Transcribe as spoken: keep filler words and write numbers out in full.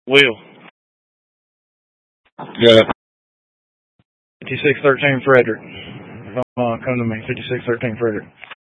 Will. Yeah. fifty-six thirteen Frederick. Come on, come to me. fifty-six thirteen Frederick.